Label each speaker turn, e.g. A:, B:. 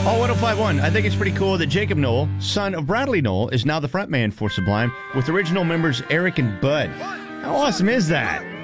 A: Oh, 1051. I think it's pretty cool that Jacob Knoll, son of Bradley Knoll, is now the frontman for Sublime with original members Eric and Bud. How awesome is that?